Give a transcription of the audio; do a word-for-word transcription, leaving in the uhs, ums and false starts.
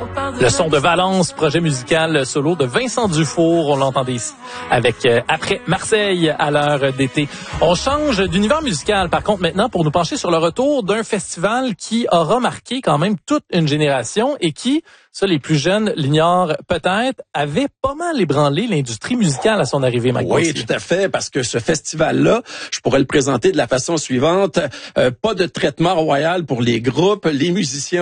Le son de Valence, projet musical solo de Vincent Dufour, on l'entendait ici, avec euh, Après Marseille à l'heure d'été. On change d'univers musical, par contre, maintenant, pour nous pencher sur le retour d'un festival qui aura marqué quand même toute une génération et qui, ça, les plus jeunes l'ignorent peut-être, avait pas mal ébranlé l'industrie musicale à son arrivée, Mike Oui, Bossy. tout à fait, parce que ce festival-là, je pourrais le présenter de la façon suivante. Euh, pas de traitement royal pour les groupes, les musiciens